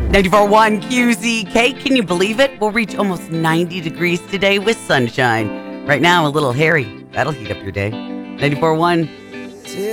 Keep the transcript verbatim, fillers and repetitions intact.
ninety-four point one Q Z K. Can you believe it? We'll reach almost ninety degrees today with sunshine. Right now, a little hairy. That'll heat up your day. ninety-four point one